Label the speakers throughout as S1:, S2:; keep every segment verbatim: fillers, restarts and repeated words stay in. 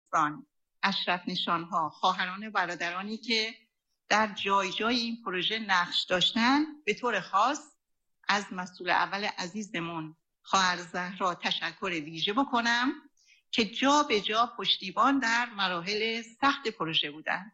S1: دوستان، اشرف نشانها، خواهران و برادرانی که در جای جای این پروژه نقش داشتن، به طور خاص از مسئول اول عزیزمون خواهر زهرا تشکر ویژه بکنم که جا به جا پشتیبان در مراحل سخت پروژه بودن.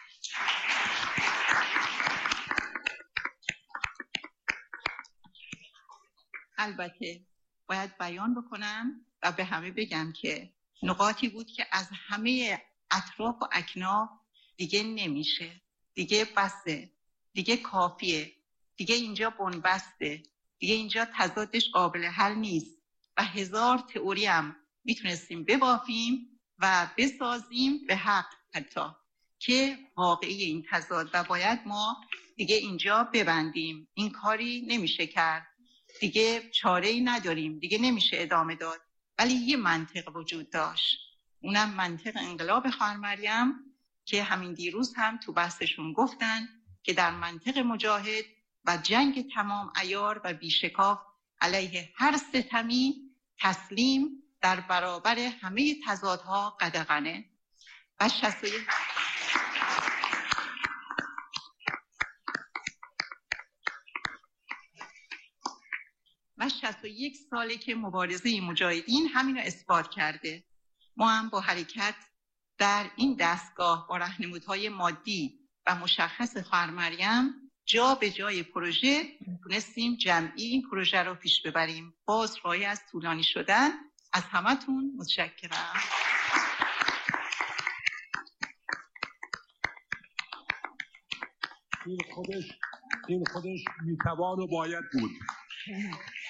S1: البته باید بیان بکنم و به همه بگم که نقاطی بود که از همه اطراف و اکناف دیگه نمیشه، دیگه بسه، دیگه کافیه، دیگه اینجا بنبسته، دیگه اینجا تضادش قابل حل نیست و هزار تئوری هم میتونستیم ببافیم و بسازیم به حق حتی که واقعی این تضاد و باید ما دیگه اینجا ببندیم. این کاری نمیشه کرد، دیگه چاره‌ای نداریم، دیگه نمیشه ادامه داد. ولی یه منطق وجود داشت، اونم منطق انقلاب خواهر مریم که همین دیروز هم تو بحثشون گفتن که در منطق مجاهد و جنگ تمام عیار و بیشکاف علیه هر ستمی تسلیم در برابر همه تضادها قدغنه. و شصت و یک و شصت و یک ساله که مبارزه مجاهدین همین رو اثبات کرده. ما هم با حرکت در این دستگاه با راهنمودهای مادی و مشخص خواهر مریم جا به جای پروژه تونستیم جمعی این پروژه رو پیش ببریم. باز رای از طولانی شدن از همتون متشکرم.
S2: این خودش این خودش میتوان و باید بود.